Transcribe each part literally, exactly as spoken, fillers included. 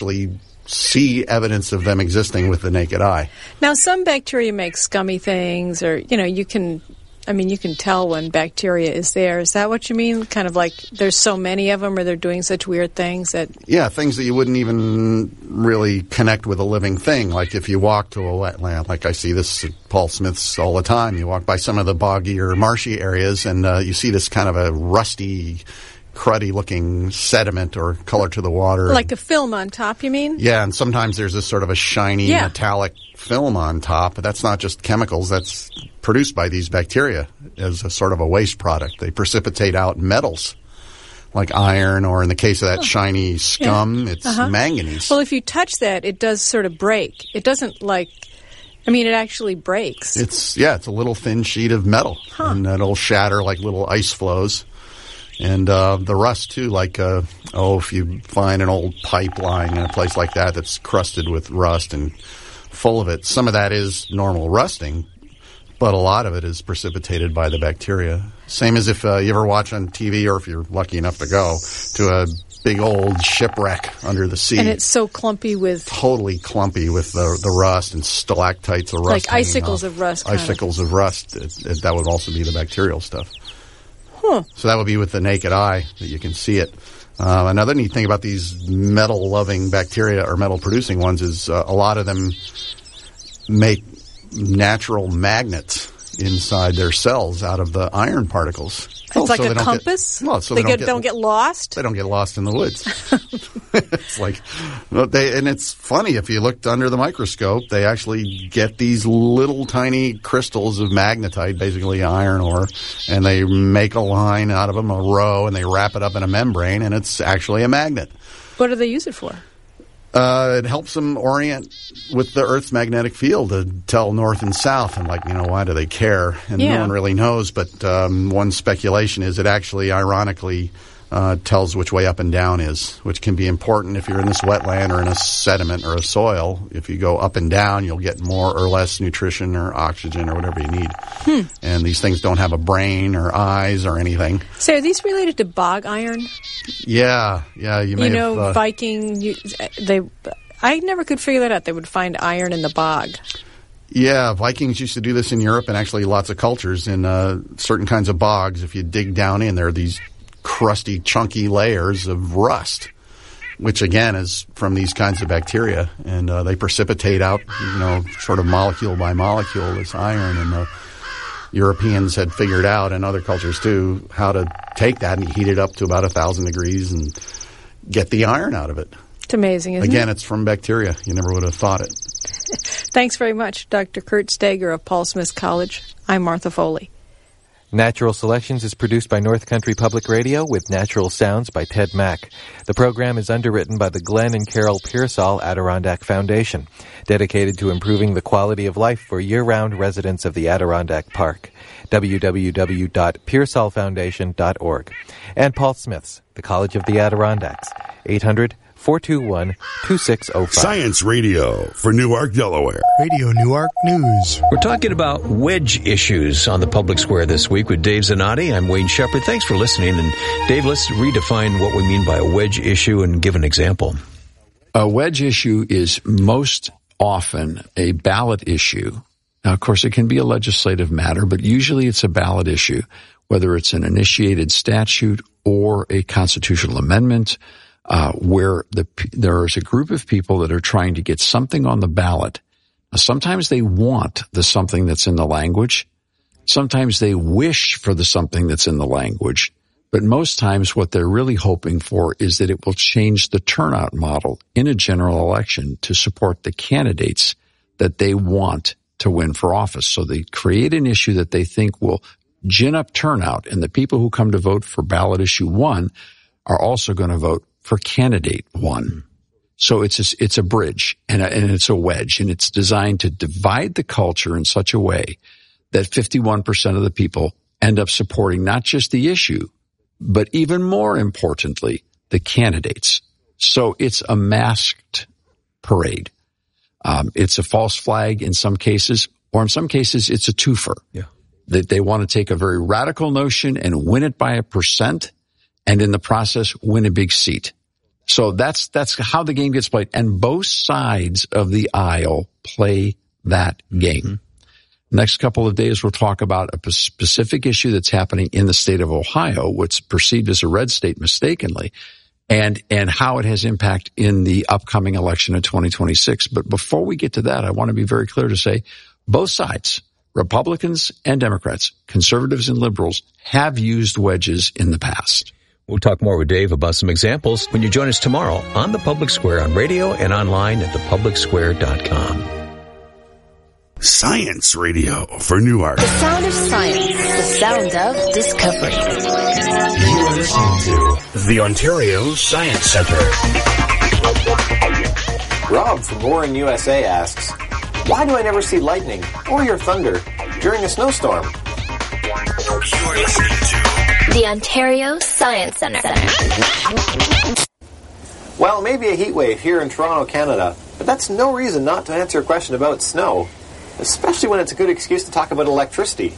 actually see evidence of them existing with the naked eye. Now, some bacteria make scummy things, or, you know, you can, I mean, you can tell when bacteria is there. Is that what you mean? Kind of like there's so many of them, or they're doing such weird things that... Yeah, things that you wouldn't even really connect with a living thing. Like if you walk to a wetland, like I see this at Paul Smith's all the time. You walk by some of the boggy or marshy areas, and uh, you see this kind of a rusty, cruddy-looking sediment or color to the water. Like a film on top, you mean? Yeah, and sometimes there's this sort of a shiny, yeah. metallic film on top. But that's not just chemicals. That's produced by these bacteria as a sort of a waste product. They precipitate out metals like iron, or in the case of that oh. shiny scum, yeah. it's uh-huh. manganese. Well, if you touch that, it does sort of break. It doesn't like... I mean, it actually breaks. It's Yeah, it's a little thin sheet of metal. Huh. And it'll shatter like little ice flows. And uh, the rust, too, like, uh, oh, if you find an old pipe lying in a place like that that's crusted with rust and full of it, some of that is normal rusting, but a lot of it is precipitated by the bacteria. Same as if uh, you ever watch on T V, or if you're lucky enough to go, to a big old shipwreck under the sea. And it's so clumpy with... Totally clumpy with the the rust and stalactites of rust. Like icicles of rust. Icicles of, of rust. It, it, that would also be the bacterial stuff. Huh. So that would be with the naked eye that you can see it. Uh, another neat thing about these metal-loving bacteria, or metal-producing ones, is uh, a lot of them make natural magnets inside their cells out of the iron particles. It's oh, like so a compass? Get, well, so they, they don't, get, get, don't get lost? They don't get lost in the woods. It's like, they, and it's funny, if you looked under the microscope, they actually get these little tiny crystals of magnetite, basically iron ore, and they make a line out of them, a row, and they wrap it up in a membrane, and it's actually a magnet. What do they use it for? Uh, it helps them orient with the Earth's magnetic field to tell north and south. And, like, you know, why do they care? And yeah. no one really knows. But um, one speculation is it actually, ironically, uh, tells which way up and down is, which can be important if you're in this wetland or in a sediment or a soil. If you go up and down, you'll get more or less nutrition or oxygen or whatever you need. Hmm. And these things don't have a brain or eyes or anything. So are these related to bog iron? Yeah, yeah. You, may you know, have, uh, Viking, you, they... I never could figure that out. They would find iron in the bog. Yeah, Vikings used to do this in Europe, and actually lots of cultures. In uh, certain kinds of bogs, if you dig down in, there are these crusty, chunky layers of rust, which again is from these kinds of bacteria, and uh, they precipitate out, you know, sort of molecule by molecule, this iron. And the Europeans had figured out, and other cultures too, how to take that and heat it up to about a thousand degrees and get the iron out of it. It's amazing, isn't Again, it? it's from bacteria. You never would have thought it. Thanks very much, Doctor Kurt Steger of Paul Smith College. I'm Martha Foley. Natural Selections is produced by North Country Public Radio with natural sounds by Ted Mack. The program is underwritten by the Glenn and Carol Pearsall Adirondack Foundation, dedicated to improving the quality of life for year-round residents of the Adirondack Park. w w w dot pearsall foundation dot org. And Paul Smith's, the College of the Adirondacks, eight hundred, four two one, two six zero five. Science Radio for Newark, Delaware. Radio Newark News. We're talking about wedge issues on the Public Square this week with Dave Zanotti. I'm Wayne Shepherd. Thanks for listening. And Dave, let's redefine what we mean by a wedge issue and give an example. A wedge issue is most often a ballot issue. Now, of course, it can be a legislative matter, but usually it's a ballot issue, whether it's an initiated statute or a constitutional amendment. Uh, where the, there is a group of people that are trying to get something on the ballot. Now, sometimes they want the something that's in the language. Sometimes they wish for the something that's in the language. But most times what they're really hoping for is that it will change the turnout model in a general election to support the candidates that they want to win for office. So they create an issue that they think will gin up turnout, and the people who come to vote for ballot issue one are also going to vote for candidate one. So it's a, it's a bridge and, a, and it's a wedge, and it's designed to divide the culture in such a way that fifty-one percent of the people end up supporting not just the issue, but even more importantly, the candidates. So it's a masked parade. Um, it's a false flag in some cases, or in some cases it's a twofer. Yeah. That they want to take a very radical notion and win it by a percent, and in the process, win a big seat. So that's that's how the game gets played. And both sides of the aisle play that game. Mm-hmm. Next couple of days, we'll talk about a specific issue that's happening in the state of Ohio, what's perceived as a red state mistakenly, and and how it has impact in the upcoming election of twenty twenty-six. But before we get to that, I want to be very clear to say both sides, Republicans and Democrats, conservatives and liberals, have used wedges in the past. We'll talk more with Dave about some examples when you join us tomorrow on The Public Square on radio and online at the public square dot com. Science Radio for Newark. The sound of science, the sound of discovery. You are listening to the Ontario Science Centre. Rob from Warren, U S A asks, why do I never see lightning or your thunder during a snowstorm? You are listening to the Ontario Science Centre. Well, maybe a heat wave here in Toronto, Canada, but that's no reason not to answer a question about snow, especially when it's a good excuse to talk about electricity.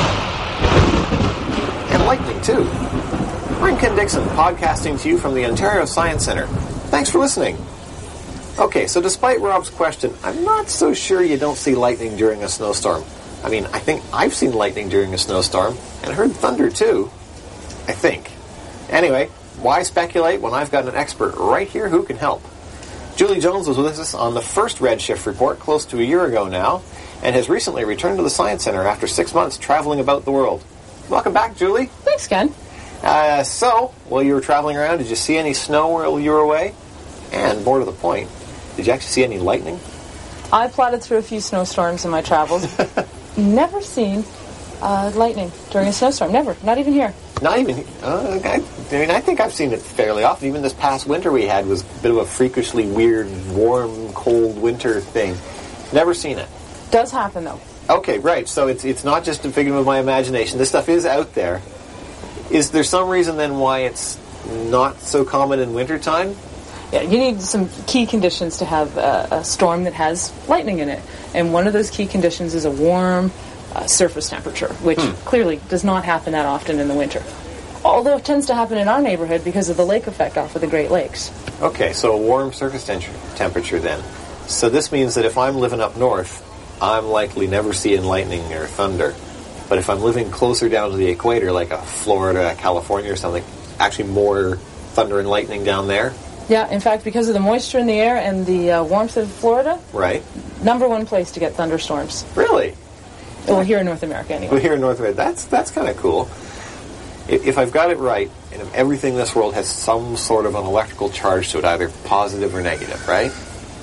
And lightning, too. I'm Ken Dixon, podcasting to you from the Ontario Science Centre. Thanks for listening. Okay, so despite Rob's question, I'm not so sure you don't see lightning during a snowstorm. I mean, I think I've seen lightning during a snowstorm, and heard thunder, too. I think. Anyway, why speculate when I've got an expert right here who can help? Julie Jones was with us on the first Redshift report close to a year ago now, and has recently returned to the Science Centre after six months traveling about the world. Welcome back, Julie. Thanks, Ken. Uh, so, while you were traveling around, did you see any snow while you were away? And, more to the point, did you actually see any lightning? I plodded through a few snowstorms in my travels. Never seen uh, lightning during a snowstorm. Never. Not even here. Not even... Uh, I, I mean, I think I've seen it fairly often. Even this past winter we had was a bit of a freakishly weird, warm, cold winter thing. Never seen it. Does happen, though. Okay, right. So it's it's not just a figment of my imagination. This stuff is out there. Is there some reason, then, why it's not so common in wintertime? Yeah, you need some key conditions to have a, a storm that has lightning in it. And one of those key conditions is a warm uh, surface temperature, which hmm. clearly does not happen that often in the winter. Although it tends to happen in our neighborhood because of the lake effect off of the Great Lakes. Okay, so a warm surface tem- temperature then. So this means that if I'm living up north, I'm likely never seeing lightning or thunder. But if I'm living closer down to the equator, like a Florida, California or something, actually more thunder and lightning down there? Yeah, in fact, because of the moisture in the air and the uh, warmth of Florida, right, number one place to get thunderstorms. Really? Well, here in North America, anyway. Well, here in North America. That's, that's kind of cool. If, if I've got it right, and if everything in this world has some sort of an electrical charge to it, either positive or negative, right?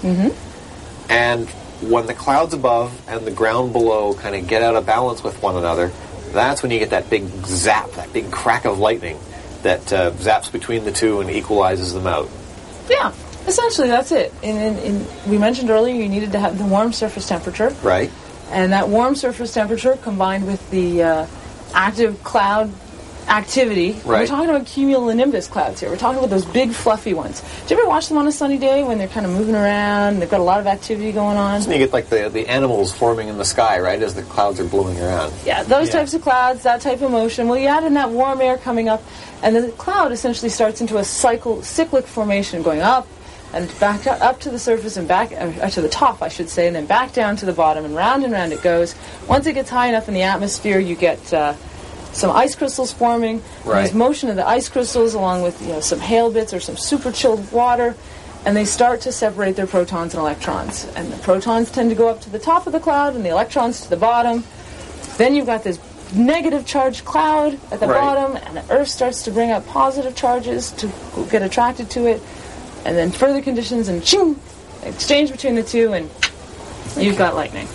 Mm-hmm. And when the clouds above and the ground below kind of get out of balance with one another, that's when you get that big zap, that big crack of lightning that uh, zaps between the two and equalizes them out. Yeah, essentially that's it. And, and, and we mentioned earlier you needed to have the warm surface temperature. Right. And that warm surface temperature combined with the uh, active cloud activity. Right. We're talking about cumulonimbus clouds here. We're talking about those big fluffy ones. Do you ever watch them on a sunny day when they're kind of moving around and they've got a lot of activity going on? So you get like the, the animals forming in the sky, right, as the clouds are blowing around. Yeah, those yeah. types of clouds, that type of motion. Well, you add in that warm air coming up, and the cloud essentially starts into a cycle, cyclic formation, going up and back up to the surface and back, uh, to the top, I should say, and then back down to the bottom, and round and round it goes. Once it gets high enough in the atmosphere, you get uh, some ice crystals forming. Right. There's motion of the ice crystals along with you know some hail bits or some super chilled water, and they start to separate their protons and electrons. And the protons tend to go up to the top of the cloud and the electrons to the bottom. Then you've got this negative charged cloud at the right. bottom, and the Earth starts to bring up positive charges to get attracted to it. And then further conditions and ching, exchange between the two, and you've got lightning.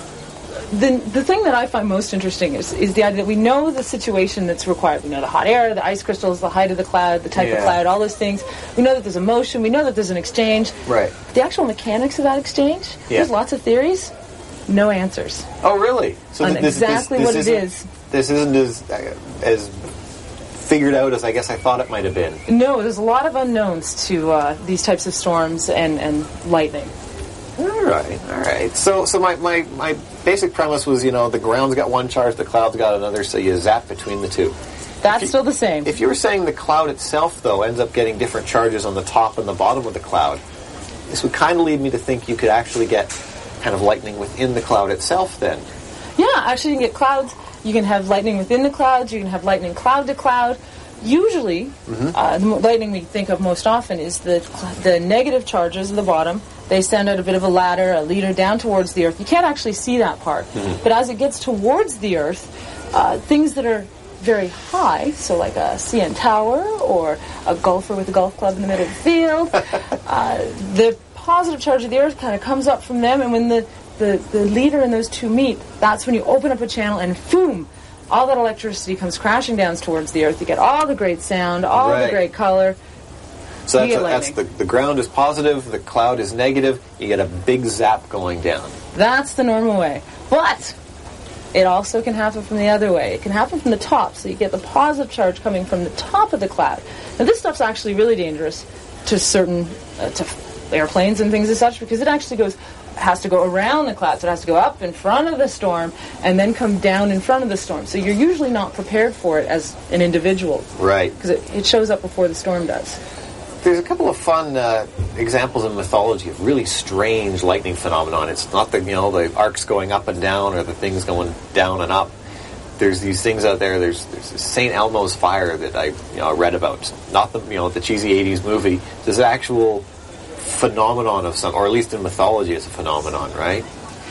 The the thing that I find most interesting is, is the idea that we know the situation that's required. We know the hot air, the ice crystals, the height of the cloud, the type yeah. of cloud, all those things. We know that there's a motion. We know that there's an exchange. Right. The actual mechanics of that exchange, yeah. there's lots of theories, no answers. Oh, really? So on this, exactly this, this, this what it is. This isn't as, uh, as figured out as I guess I thought it might have been. No, there's a lot of unknowns to uh, these types of storms and, and lightning. All right, all right. So, so my, my, my basic premise was, you know, the ground's got one charge, the cloud's got another, so you zap between the two. That's still the same. If you were saying the cloud itself, though, ends up getting different charges on the top and the bottom of the cloud, this would kind of lead me to think you could actually get kind of lightning within the cloud itself then. Yeah, actually you can get clouds. You can have lightning within the clouds. You can have lightning cloud to cloud. Usually, mm-hmm. uh, the lightning we think of most often is the the negative charges at the bottom. They send out a bit of a ladder, a leader down towards the Earth. You can't actually see that part. Mm-hmm. But as it gets towards the Earth, uh, things that are very high, so like a C N Tower or a golfer with a golf club in the middle of the field, uh, the positive charge of the Earth kind of comes up from them, and when the, the, the leader and those two meet, that's when you open up a channel and boom, all that electricity comes crashing down towards the Earth. You get all the great sound, all right. the great color. So that's, a, that's the, the ground is positive, the cloud is negative, you get a big zap going down. That's the normal way. But it also can happen from the other way. It can happen from the top, so you get the positive charge coming from the top of the cloud. Now this stuff's actually really dangerous to certain, uh, to airplanes and things as such, because it actually goes, has to go around the clouds. It has to go up in front of the storm and then come down in front of the storm. So you're usually not prepared for it as an individual. Right. Because it, it shows up before the storm does. There's a couple of fun uh, examples in mythology of really strange lightning phenomenon. It's not the, you know, the arcs going up and down or the things going down and up. There's these things out there. There's, there's Saint Elmo's fire that I you know, read about. Not the, you know, the cheesy eighties movie. There's an actual phenomenon of some, or at least in mythology it's a phenomenon, right?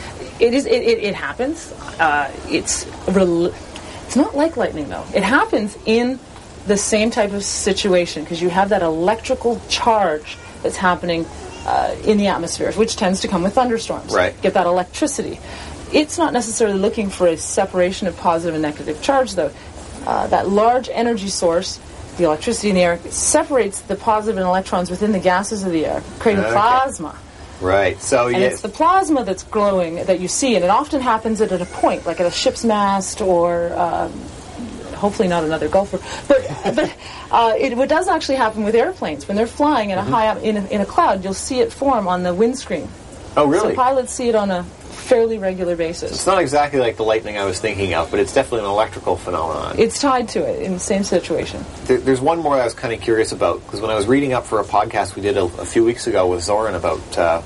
It is. It, it, it happens. Uh, it's rel- it's not like lightning, though. It happens in the same type of situation because you have that electrical charge that's happening uh, in the atmosphere, which tends to come with thunderstorms. Right. Get that electricity. It's not necessarily looking for a separation of positive and negative charge, though. Uh, that large energy source, the electricity in the air, separates the positive and electrons within the gases of the air, creating okay. plasma. Right. So and yeah. it's the plasma that's glowing that you see, and it often happens at a point, like at a ship's mast or um, hopefully not another golfer. But but uh, it, it does actually happen with airplanes. When they're flying in a mm-hmm. high up, in a, in a cloud, you'll see it form on the windscreen. Oh, really? So pilots see it on a fairly regular basis. It's not exactly like the lightning I was thinking of, but it's definitely an electrical phenomenon. It's tied to it in the same situation. There, there's one more I was kind of curious about, because when I was reading up for a podcast we did a, a few weeks ago with Zoran about uh,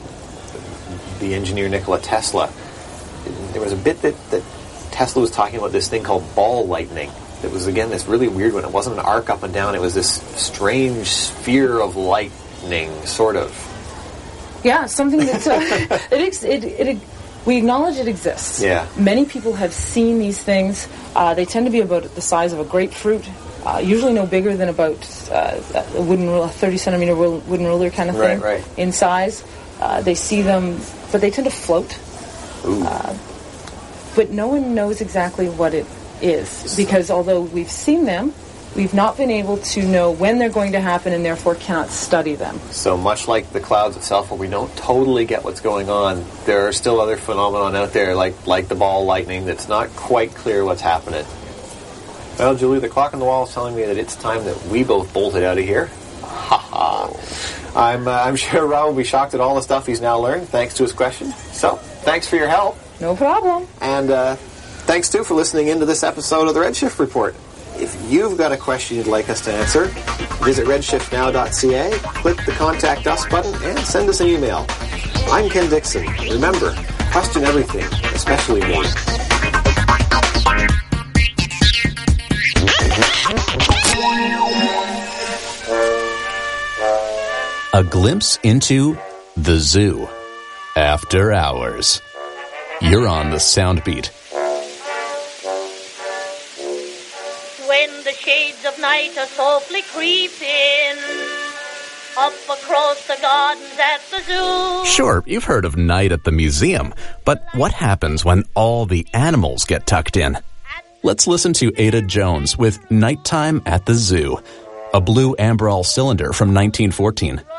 the engineer Nikola Tesla, there was a bit that, that Tesla was talking about this thing called ball lightning. It was, again, this really weird one. It wasn't an arc up and down. It was this strange sphere of lightning, sort of. Yeah, something that uh, it, ex- it, it we acknowledge it exists. Yeah. Many people have seen these things. Uh, they tend to be about the size of a grapefruit, uh, usually no bigger than about uh, a wooden ruler, thirty centimeter wooden ruler kind of thing right, right. in size. Uh, they see them, but they tend to float. Uh, but no one knows exactly what it is, because although we've seen them, we've not been able to know when they're going to happen and therefore cannot study them. So much like the clouds itself, where we don't totally get what's going on, there are still other phenomena out there, like like the ball lightning, that's not quite clear what's happening. Well, Julie, the clock on the wall is telling me that it's time that we both bolted out of here. Ha ha. I'm, uh, I'm sure Rob will be shocked at all the stuff he's now learned, thanks to his question. So, thanks for your help. No problem. And uh, thanks, too, for listening into this episode of the Redshift Report. If you've got a question you'd like us to answer, visit redshift now dot c a, click the Contact Us button, and send us an email. I'm Ken Dixon. Remember, question everything, especially me. A glimpse into the zoo. After hours. You're on the Soundbeat. When the shades of night are softly creeping up across the gardens at the zoo. Sure, you've heard of night at the museum, but what happens when all the animals get tucked in? Let's listen to Ada Jones with Nighttime at the Zoo, a blue Amberol cylinder from nineteen fourteen.